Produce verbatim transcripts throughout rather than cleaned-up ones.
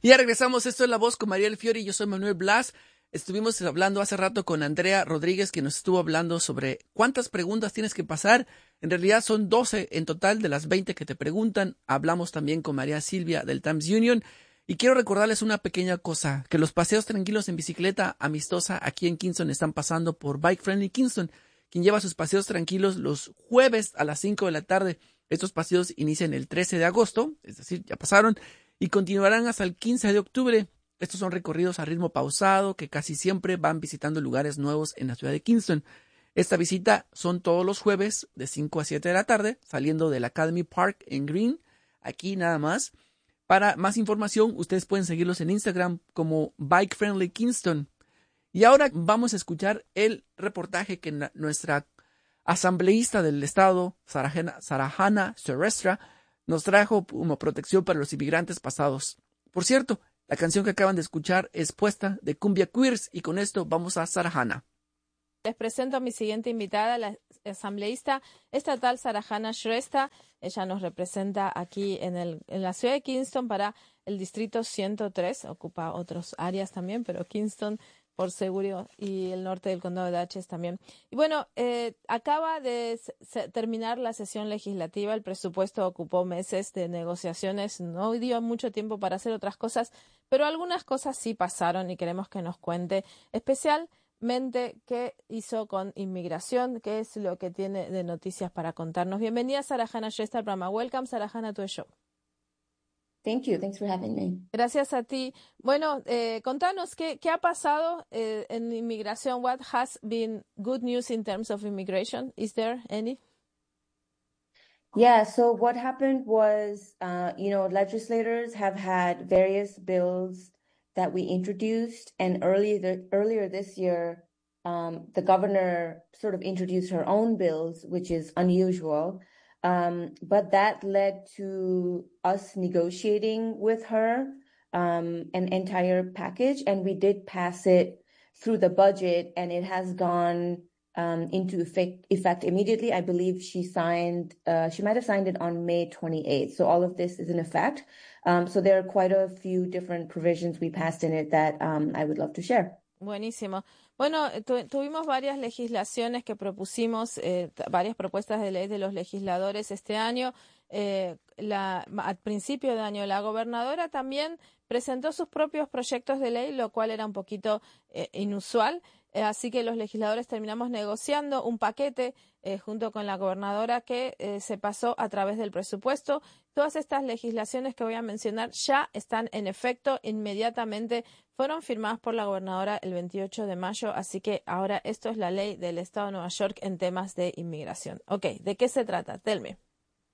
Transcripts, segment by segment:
Y ya regresamos, esto es La Voz con Mariel Fiori, yo soy Manuel Blas. Estuvimos hablando hace rato con Andrea Rodríguez, que nos estuvo hablando sobre cuántas preguntas tienes que pasar. En realidad son doce en total de las veinte que te preguntan. Hablamos también con María Silvia del Times Union. Y quiero recordarles una pequeña cosa, que los paseos tranquilos en bicicleta amistosa aquí en Kingston están pasando por Bike Friendly Kingston, quien lleva sus paseos tranquilos los jueves a las cinco de la tarde. Estos paseos inician el trece de agosto, es decir, ya pasaron, y continuarán hasta el quince de octubre. Estos son recorridos a ritmo pausado que casi siempre van visitando lugares nuevos en la ciudad de Kingston. Esta visita son todos los jueves de cinco a siete de la tarde, saliendo del Academy Park en Green, aquí nada más. Para más información, ustedes pueden seguirlos en Instagram como Bike Friendly Kingston. Y ahora vamos a escuchar el reportaje que na- nuestra asambleísta del estado, Sarahana, Sarahana Serestra, nos trajo como protección para los inmigrantes pasados. Por cierto, la canción que acaban de escuchar es puesta de Cumbia Queers y con esto vamos a Sarahana. Les presento a mi siguiente invitada, la asambleísta estatal Sarahana Shrestha. Ella nos representa aquí en, el, en la ciudad de Kingston para el distrito ciento tres. Ocupa otras áreas también, pero Kingston por seguro y el norte del condado de Dutchess también. Y bueno, eh, acaba de se, terminar la sesión legislativa. El presupuesto ocupó meses de negociaciones. No dio mucho tiempo para hacer otras cosas, pero algunas cosas sí pasaron y queremos que nos cuente especial. Mente, ¿qué hizo con inmigración? ¿Qué es lo que tiene de noticias para contarnos? Bienvenida, Sarahana Shrestha al programa. Welcome, Sarahana, to the show. Thank you. Thanks for having me. Gracias a ti. Bueno, eh, contanos, ¿qué, qué ha pasado eh, en inmigración? What has been good news in terms of immigration? Is there any? Yeah, so what happened was, uh, you know, legislators have had various bills that we introduced, and earlier earlier this year, um, the governor sort of introduced her own bills, which is unusual. Um, but that led to us negotiating with her um, an entire package, and we did pass it through the budget, and it has gone um, into effect, effect immediately. I believe she signed, uh, she might have signed it on May twenty-eighth. So all of this is in effect. Um, so there are quite a few different provisions we passed in it that um, I would love to share. Buenísimo. Bueno, tu, tuvimos varias legislaciones que propusimos, eh, varias propuestas de ley de los legisladores este año. Eh, la, al principio de año la gobernadora también presentó sus propios proyectos de ley, lo cual era un poquito eh, inusual. Eh, así que los legisladores terminamos negociando un paquete eh, junto con la gobernadora que eh, se pasó a través del presupuesto. Todas estas legislaciones que voy a mencionar ya están en efecto inmediatamente. Fueron firmadas por la gobernadora el veintiocho de mayo, así que ahora esto es la ley del Estado de Nueva York en temas de inmigración. Ok, ¿de qué se trata? Tell me.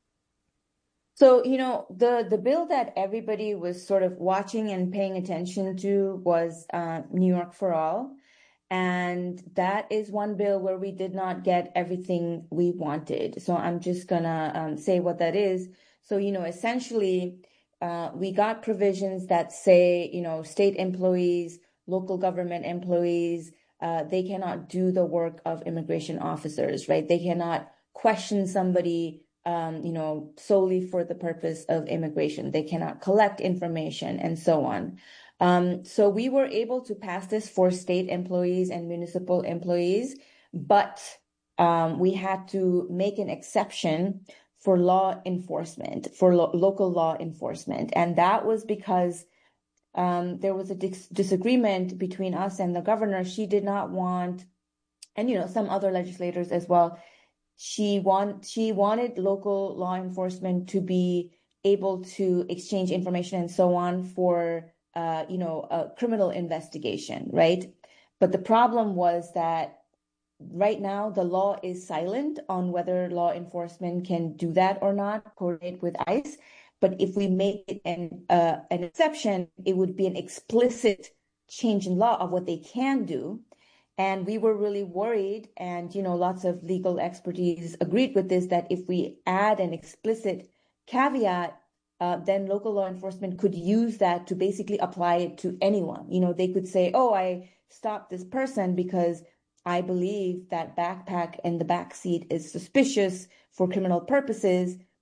So, you know, the, the bill that everybody was sort of watching and paying attention to was uh, New York for All. And that is one bill where we did not get everything we wanted. So I'm just gonna um, say what that is. So, you know, essentially, uh, we got provisions that say, you know, state employees, local government employees, uh, they cannot do the work of immigration officers, right? They cannot question somebody Um, you know, solely for the purpose of immigration. They cannot collect information and so on. Um, so we were able to pass this for state employees and municipal employees, but um, we had to make an exception for law enforcement, for lo- local law enforcement. And that was because um, there was a dis- disagreement between us and the governor. She did not want, and, you know, some other legislators as well, She want she wanted local law enforcement to be able to exchange information and so on for uh, you know a criminal investigation, right? But the problem was that right now the law is silent on whether law enforcement can do that or not, coordinate with ICE. But if we make it an uh, an exception, it would be an explicit change in law of what they can do. And we were really worried, and, you know, lots of legal expertise agreed with this, that if we add an explicit caveat, uh, then local law enforcement could use that to basically apply it to anyone. You know, they could say, oh, I stopped this person because I believe that backpack in the back seat is suspicious for criminal purposes,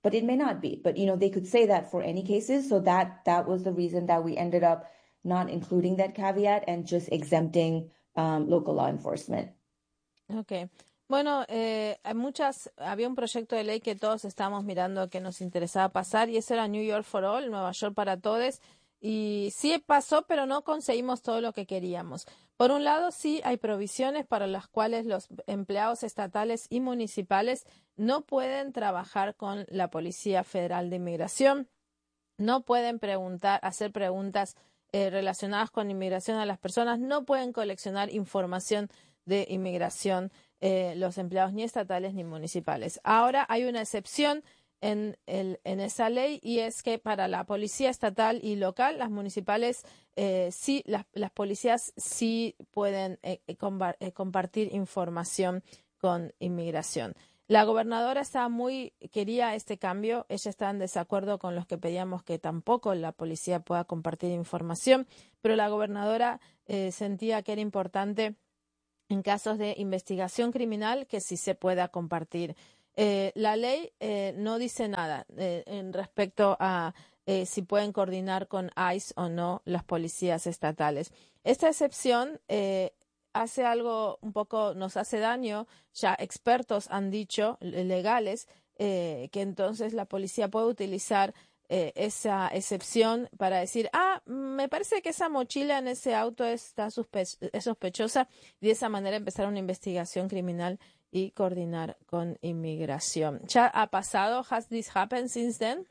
but it may not be. But, you know, they could say that for any cases. So that that was the reason that we ended up not including that caveat and just exempting um, local law enforcement. Okay. Bueno, eh, hay muchas, había un proyecto de ley que todos estábamos mirando que nos interesaba pasar y eso era New York for All, Nueva York para todos. Y sí pasó, pero no conseguimos todo lo que queríamos. Por un lado, sí hay provisiones para las cuales los empleados estatales y municipales no pueden trabajar con la Policía Federal de Inmigración, no pueden preguntar, hacer preguntas eh, relacionadas con inmigración a las personas, no pueden coleccionar información de inmigración eh, los empleados ni estatales ni municipales. Ahora hay una excepción en, el, en esa ley y es que para la policía estatal y local, las municipales, eh, sí, las, las policías sí pueden eh, compa- eh, compartir información con inmigración. La gobernadora estaba muy, quería este cambio, ella está en desacuerdo con los que pedíamos que tampoco la policía pueda compartir información, pero la gobernadora eh, sentía que era importante en casos de investigación criminal que sí se pueda compartir. Eh, la ley eh, no dice nada eh, en respecto a eh, si pueden coordinar con ICE o no las policías estatales. Esta excepción eh, hace algo un poco, nos hace daño. Ya expertos han dicho, legales, eh, que entonces la policía puede utilizar Eh, esa excepción para decir, ah, me parece que esa mochila en ese auto está suspe- es sospechosa y de esa manera empezar una investigación criminal y coordinar con inmigración. ¿Ya ha pasado? Has this happened since then?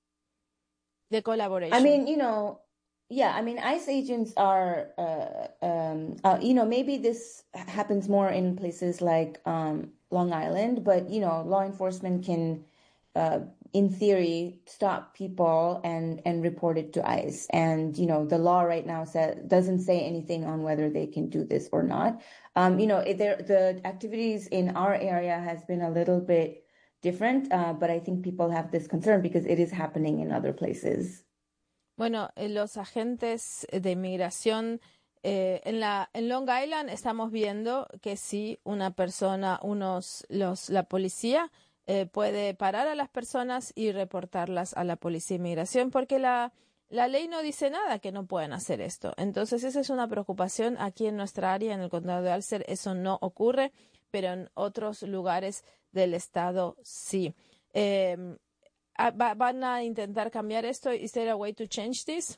The collaboration. I mean, you know, yeah, I mean, ICE agents are, uh, um, uh, you know, maybe this happens more in places like um, Long Island, but, you know, law enforcement can uh, in theory, stop people and and report it to ICE. And you know, the law right now says doesn't say anything on whether they can do this or not. Um, you know, it, the activities in our area has been a little bit different, uh, but I think people have this concern because it is happening in other places. Bueno, eh, los agentes de inmigración eh, en la en Long Island estamos viendo que si una persona, unos los la policía Eh, puede parar a las personas y reportarlas a la policía de inmigración porque la, la ley no dice nada que no pueden hacer esto. Entonces, esa es una preocupación aquí en nuestra área, en el condado de Ulster, eso no ocurre, pero en otros lugares del estado sí. Eh, ¿Van a intentar cambiar esto? ¿Is there a way to change this?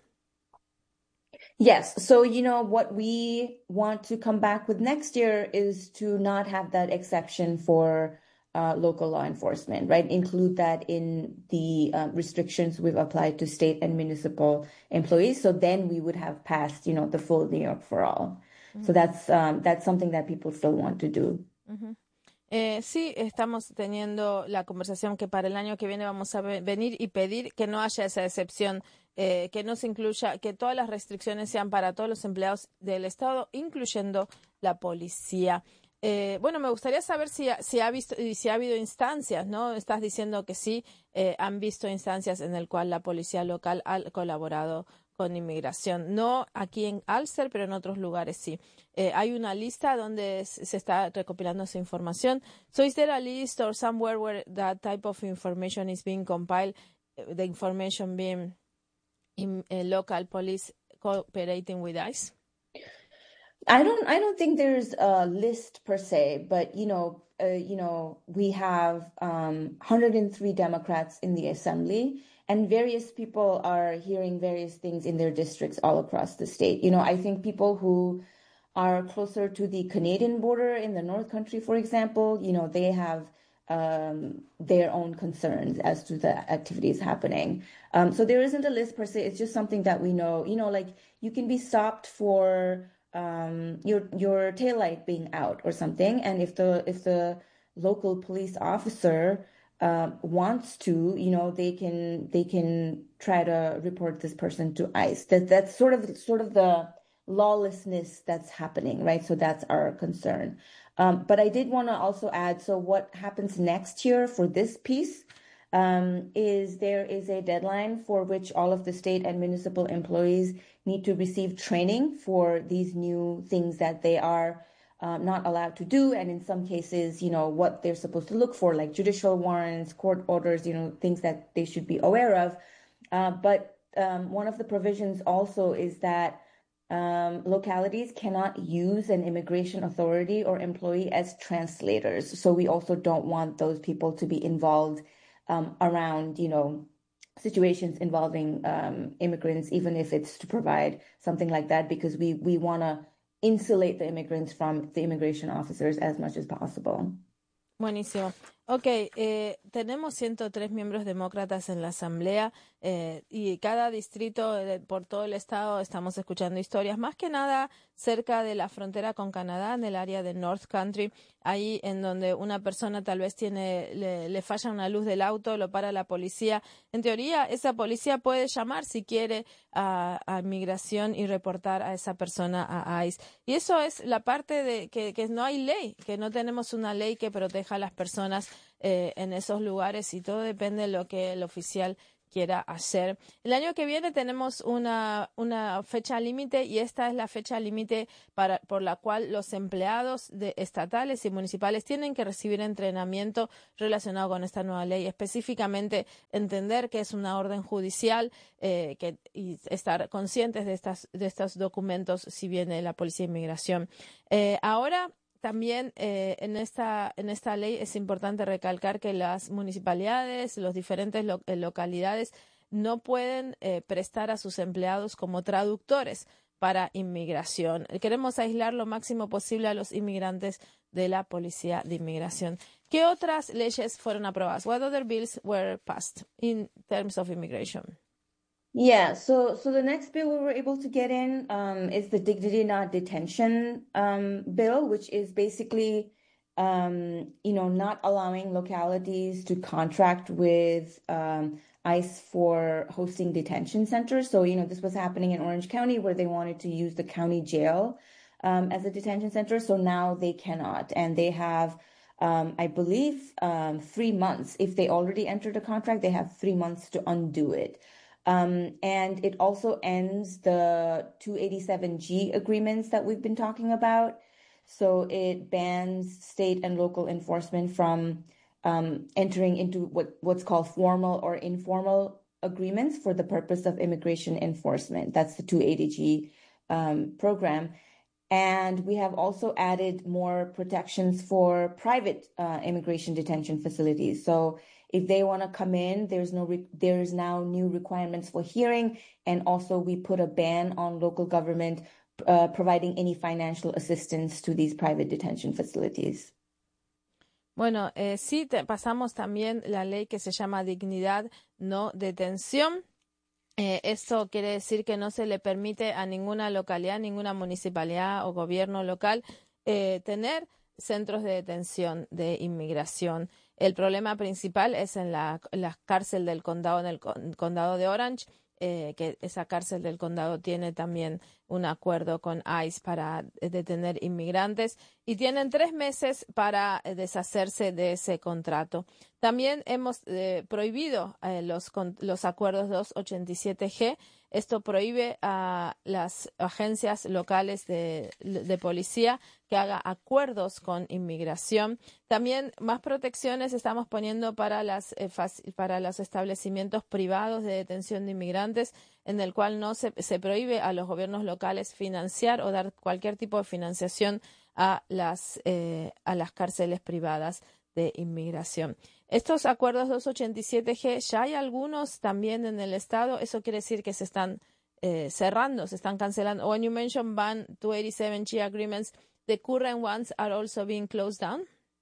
Yes. So, you know, what we want to come back with next year is to not have that exception for Uh, local law enforcement, right? Include that in the uh, restrictions we've applied to state and municipal employees. So then we would have passed, you know, the full New York for all. Mm-hmm. So that's um, that's something that people still want to do. Mm-hmm. Eh, sí, estamos teniendo la conversación que para el año que viene vamos a ve- venir y pedir que no haya esa excepción, eh, que no se incluya, que todas las restricciones sean para todos los empleados del Estado, incluyendo la policía. Eh, bueno, me gustaría saber si, si, ha visto, si ha habido instancias, ¿no? Estás diciendo que sí, eh, han visto instancias en las cuales la policía local ha colaborado con inmigración. No aquí en Ulster, pero en otros lugares sí. Eh, hay una lista donde se está recopilando esa información. So is there a list or somewhere where that type of information is being compiled, the information being in uh, local police cooperating with ICE? I don't I don't think there's a list per se, but you know, uh, you know, we have um, one hundred three Democrats in the assembly, and various people are hearing various things in their districts all across the state. You know, I think people who are closer to the Canadian border in the North Country, for example, you know, they have um, their own concerns as to the activities happening. Um, so there isn't a list per se. It's just something that we know. You know, like you can be stopped for um, your your taillight being out or something, and if the if the local police officer uh, wants to, you know, they can they can try to report this person to ICE. That that's sort of sort of the lawlessness that's happening, right? So that's our concern. Um, but I did want to also add, so what happens next year for this piece um, is there is a deadline for which all of the state and municipal employees need to receive training for these new things that they are um, not allowed to do, and in some cases, you know, what they're supposed to look for, like judicial warrants, court orders, you know, things that they should be aware of. Uh, but um, one of the provisions also is that um, localities cannot use an immigration authority or employee as translators. So we also don't want those people to be involved um, around, you know, situations involving um, immigrants, even if it's to provide something like that, because we, we want to insulate the immigrants from the immigration officers as much as possible. Buenísimo. Ok, eh, tenemos ciento tres miembros demócratas en la Asamblea eh, y cada distrito de, por todo el estado estamos escuchando historias, más que nada cerca de la frontera con Canadá, en el área de North Country, ahí en donde una persona tal vez tiene le, le falla una luz del auto, lo para la policía. En teoría, esa policía puede llamar si quiere a, a inmigración y reportar a esa persona a ICE. Y eso es la parte de que, que no hay ley, que no tenemos una ley que proteja a las personas Eh, en esos lugares, y todo depende de lo que el oficial quiera hacer. El año que viene tenemos una, una fecha límite, y esta es la fecha límite para por la cual los empleados de estatales y municipales tienen que recibir entrenamiento relacionado con esta nueva ley, específicamente entender que es una orden judicial eh, que, y estar conscientes de, estas, de estos documentos si viene la Policía de Inmigración. Eh, ahora También eh, en esta en esta ley es importante recalcar que las municipalidades, las diferentes lo, eh, localidades no pueden eh, prestar a sus empleados como traductores para inmigración. Queremos aislar lo máximo posible a los inmigrantes de la Policía de Inmigración. ¿Qué otras leyes fueron aprobadas? What other bills were passed in terms of immigration? Yeah, so so the next bill we were able to get in um, is the Dignity Not Detention um, bill, which is basically, um, you know, not allowing localities to contract with um, ICE for hosting detention centers. So, you know, this was happening in Orange County, where they wanted to use the county jail um, as a detention center. So now they cannot, and they have, um, I believe, um, three months. If they already entered a contract, they have three months to undo it. Um, and it also ends the two eighty-seven G agreements that we've been talking about. So it bans state and local enforcement from um, entering into what, what's called formal or informal agreements for the purpose of immigration enforcement. That's the two eighty G um, program. And we have also added more protections for private uh, immigration detention facilities. So if they want to come in, there's no re- there's now new requirements for hearing, and also we put a ban on local government uh, providing any financial assistance to these private detention facilities. Bueno, eh, sí, te, pasamos también la ley que se llama Dignidad No Detención. Eh, esto quiere decir que no se le permite a ninguna localidad, ninguna municipalidad o gobierno local eh, tener centros de detención de inmigración. El problema principal es en la, la cárcel del condado, en el con, condado de Orange, eh, que esa cárcel del condado tiene también un acuerdo con ICE para detener inmigrantes, y tienen tres meses para deshacerse de ese contrato. También hemos eh, prohibido eh, los, con, los acuerdos doscientos ochenta y siete G. Esto prohíbe a las agencias locales de, de policía que haga acuerdos con inmigración. También más protecciones estamos poniendo para, las, eh, para los establecimientos privados de detención de inmigrantes, en el cual no se, se prohíbe a los gobiernos locales financiar o dar cualquier tipo de financiación a las, eh, a las cárceles privadas de inmigración. Estos acuerdos doscientos ochenta y siete G, ya hay algunos también en el estado. Eso quiere decir que se están eh, cerrando, se están cancelando. When you mention ban two eighty-seven G agreements, the current ones are also being closed down?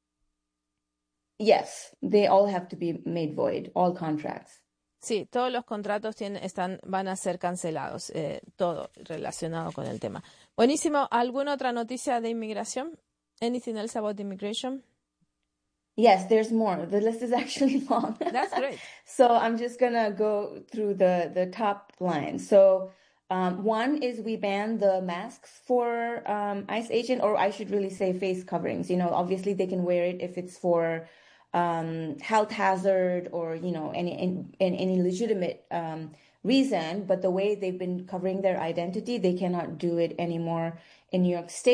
Yes, they all have to be made void, all contracts. Sí, todos los contratos tienen, están, van a ser cancelados, eh, todo relacionado con el tema. Buenísimo. ¿Alguna otra noticia de inmigración? Anything else about immigration? Yes, there's more. The list is actually long. That's great. So I'm just going to go through the, the top lines. So um, one is we banned the masks for um, ICE agent, or I should really say face coverings. You know, obviously they can wear it if it's for um, health hazard or, you know, any, in, in any legitimate um, reason. But the way they've been covering their identity, they cannot do it anymore in New York State.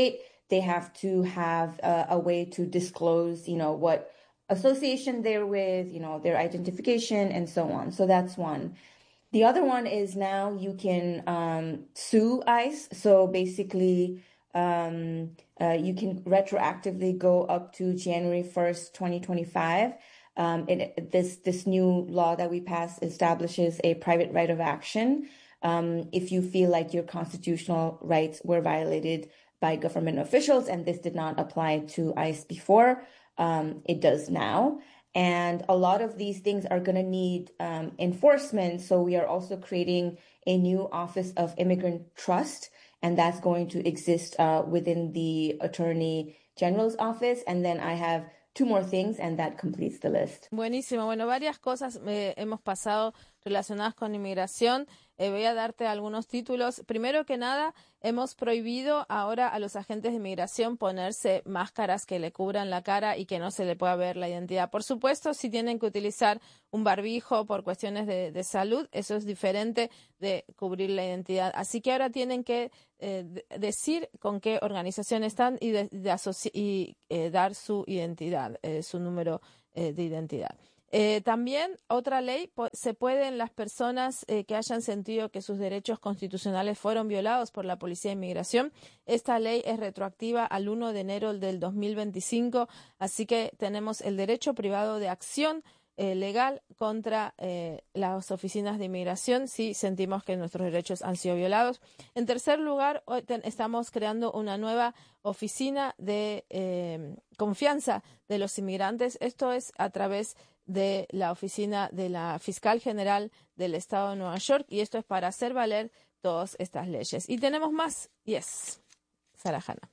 they have to have uh, a way to disclose, you know, what association they're with, you know, their identification and so on. So that's one. The other one is now you can um, sue ICE. So basically, um, uh, you can retroactively go up to January first, twenty twenty-five. Um, it, this this new law that we passed establishes a private right of action um, if you feel like your constitutional rights were violated by government officials, and this did not apply to ICE before. Um, it does now. And a lot of these things are going to need um, enforcement. So we are also creating a new Office of Immigrant Trust, and that's going to exist uh, within the Attorney General's office. And then I have two more things, and that completes the list. Buenísimo. Bueno, varias cosas eh, hemos pasado relacionadas con inmigración. Eh, voy a darte algunos títulos. Primero que nada, hemos prohibido ahora a los agentes de inmigración ponerse máscaras que le cubran la cara y que no se le pueda ver la identidad. Por supuesto, si tienen que utilizar un barbijo por cuestiones de, de salud, eso es diferente de cubrir la identidad. Así que ahora tienen que eh, decir con qué organización están y, de, de y eh, dar su identidad, eh, su número eh, de identidad. Eh, también otra ley, po se pueden las personas eh, que hayan sentido que sus derechos constitucionales fueron violados por la Policía de Inmigración. Esta ley es retroactiva al primero de enero del dos mil veinticinco, así que tenemos el derecho privado de acción eh, legal contra eh, las oficinas de inmigración si sentimos que nuestros derechos han sido violados. En tercer lugar, hoy estamos creando una nueva oficina de eh, confianza de los inmigrantes. Esto es a través de la oficina de la Fiscal General del Estado de Nueva York, y esto es para hacer valer todas estas leyes. Y tenemos más. Yes, Sarahana.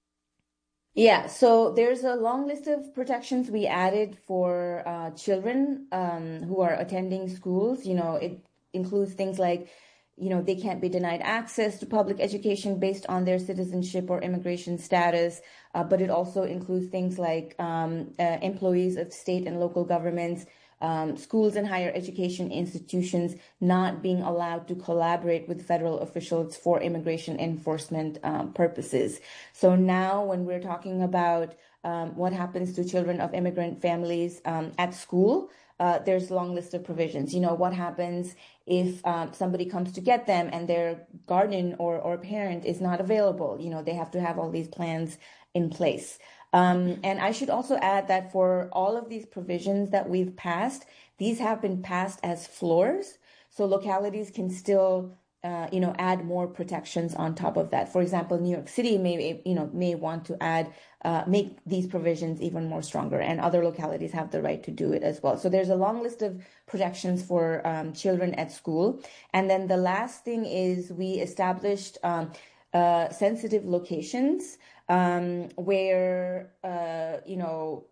Yeah, so there's a long list of protections we added for uh, children um, who are attending schools. You know, it includes things like, you know, they can't be denied access to public education based on their citizenship or immigration status, uh, but it also includes things like um, uh, employees of state and local governments, um, schools and higher education institutions not being allowed to collaborate with federal officials for immigration enforcement um, purposes. So now when we're talking about um, what happens to children of immigrant families um, at school, Uh, there's a long list of provisions. You know, what happens if um, somebody comes to get them and their guardian or, or parent is not available? You know, they have to have all these plans in place. Um, and I should also add that for all of these provisions that we've passed, these have been passed as floors. So localities can still, uh, you know, add more protections on top of that. For example, New York City may, you know, may want to add Uh, make these provisions even more stronger, and other localities have the right to do it as well. So there's a long list of protections for um, children at school. And then the last thing is we established um, uh, sensitive locations um, where, uh, you know,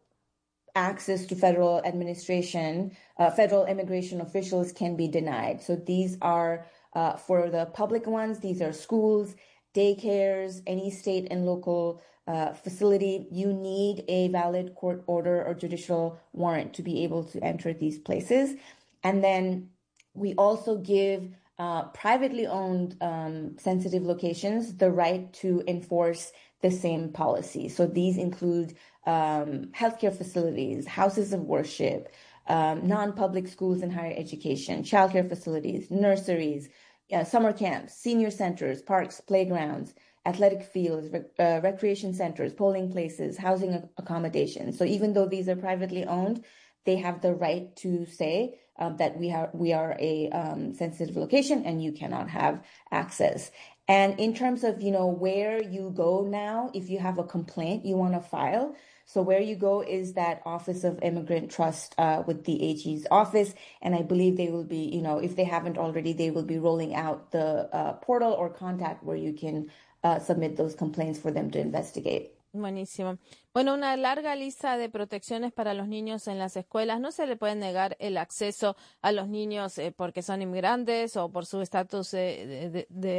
access to federal administration, uh, federal immigration officials can be denied. So these are, uh, for the public ones, these are schools, daycares, any state and local Uh, facility. You need a valid court order or judicial warrant to be able to enter these places. And then we also give uh, privately owned um, sensitive locations the right to enforce the same policy. So these include um, healthcare facilities, houses of worship, um, non-public schools and higher education, childcare facilities, nurseries, uh, summer camps, senior centers, parks, playgrounds, athletic fields, uh, recreation centers, polling places, housing accommodations. So even though these are privately owned, they have the right to say um, that we are we are a um, sensitive location and you cannot have access. And in terms of, you know, where you go now, if you have a complaint you want to file, so where you go is that Office of Immigrant Trust uh, with the A G's office. And I believe they will be, you know, if they haven't already, they will be rolling out the uh, portal or contact where you can Uh, submit those complaints for them to investigate. Buenísimo. Bueno, una larga lista de protecciones para los niños en las escuelas. No se le puede negar el acceso a los niños eh, porque son inmigrantes o por su estatus eh, de, de, de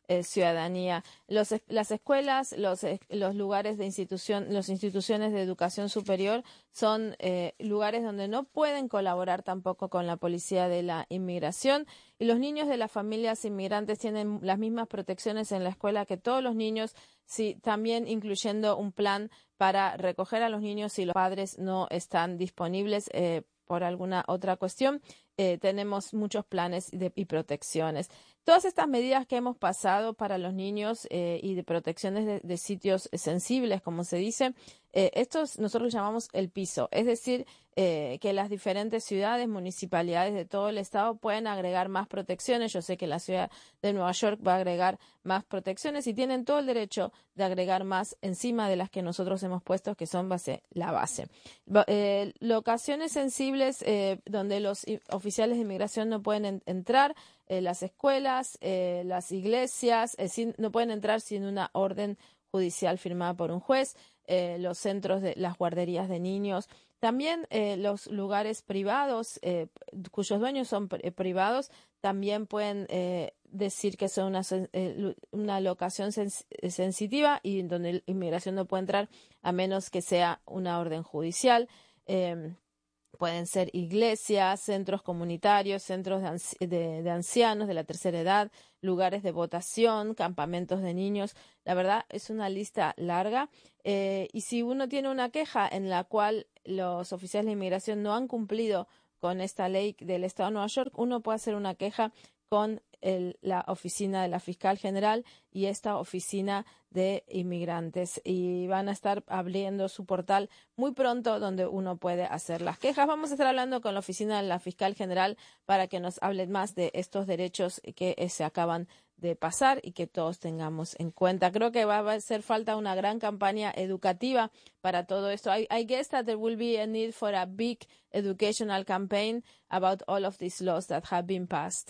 eh, ciudadanía. Los, las escuelas, los, los lugares de institución, las instituciones de educación superior son eh, lugares donde no pueden colaborar tampoco con la policía de la inmigración, y los niños de las familias inmigrantes tienen las mismas protecciones en la escuela que todos los niños, sí, también incluyendo un plan para recoger a los niños si los padres no están disponibles eh, por alguna otra cuestión. Eh, tenemos muchos planes de, y protecciones. Todas estas medidas que hemos pasado para los niños eh, y de protecciones de, de sitios sensibles, como se dice, eh, estos nosotros llamamos el piso, es decir, eh, que las diferentes ciudades, municipalidades de todo el estado pueden agregar más protecciones. Yo sé que la ciudad de Nueva York va a agregar más protecciones y tienen todo el derecho de agregar más encima de las que nosotros hemos puesto, que son base, la base. Eh, locaciones sensibles eh, donde los oficiales de inmigración no pueden en, entrar, eh, las escuelas, eh, las iglesias, eh, sin, no pueden entrar sin una orden judicial firmada por un juez, eh, los centros de las guarderías de niños. También eh, los lugares privados, eh, cuyos dueños son pr privados, también pueden eh, decir que son una, eh, una locación sens sensitiva y donde la inmigración no puede entrar a menos que sea una orden judicial. Eh, Pueden ser iglesias, centros comunitarios, centros de, anci de, de ancianos de la tercera edad, lugares de votación, campamentos de niños. La verdad es una lista larga. Eh, y si uno tiene una queja en la cual los oficiales de inmigración no han cumplido con esta ley del Estado de Nueva York, uno puede hacer una queja con el, la oficina de la fiscal general y esta oficina de inmigrantes, y van a estar abriendo su portal muy pronto donde uno puede hacer las quejas. Vamos a estar hablando con la oficina de la fiscal general para que nos hable más de estos derechos que se acaban de pasar y que todos tengamos en cuenta. Creo que va a hacer falta una gran campaña educativa para todo esto. I, I guess that there will be a need for a big educational campaign about all of these laws that have been passed.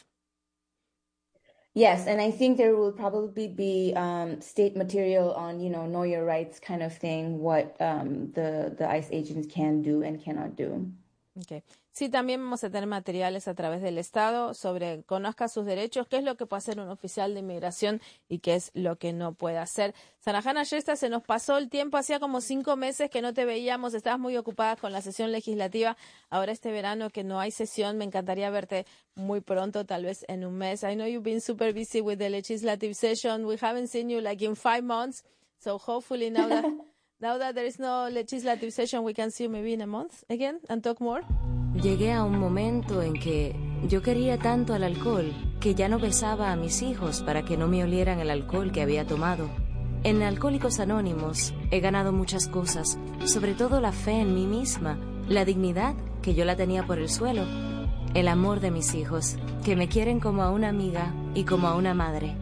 Yes, and I think there will probably be um, state material on, you know, know your rights kind of thing, what um, the, the ICE agents can do and cannot do. Okay. Sí, también vamos a tener materiales a través del Estado sobre conozca sus derechos, qué es lo que puede hacer un oficial de inmigración y qué es lo que no puede hacer. Sarahana Shrestha, se nos pasó el tiempo, hacía como cinco meses que no te veíamos, estabas muy ocupada con la sesión legislativa. Ahora este verano que no hay sesión, me encantaría verte muy pronto, tal vez en un mes. I know you've been super busy with the legislative session. We haven't seen you like in five months, so hopefully now that now that there is no legislative session, we can see you maybe in a month again and talk more. Llegué a un momento en que yo quería tanto al alcohol que ya no besaba a mis hijos para que no me olieran el alcohol que había tomado. En Alcohólicos Anónimos he ganado muchas cosas, sobre todo la fe en mí misma, la dignidad, que yo la tenía por el suelo, el amor de mis hijos, que me quieren como a una amiga y como a una madre.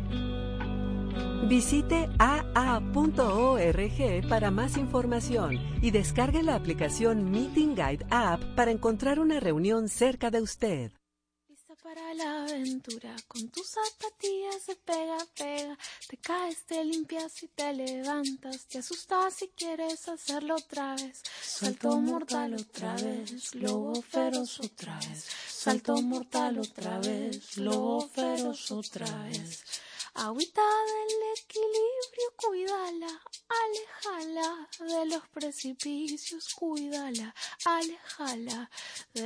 Visite a a punto org para más información y descargue la aplicación Meeting Guide App para encontrar una reunión cerca de usted. Lista para la aventura, con tus zapatillas de pega, pega. Te caes, te limpias y te levantas. Te asustas si quieres hacerlo otra vez. Salto mortal otra vez, lobo feroz otra vez. Salto mortal otra vez, lobo feroz otra vez. Agüita del equilibrio, cuídala, aléjala de los precipicios, cuídala, aléjala de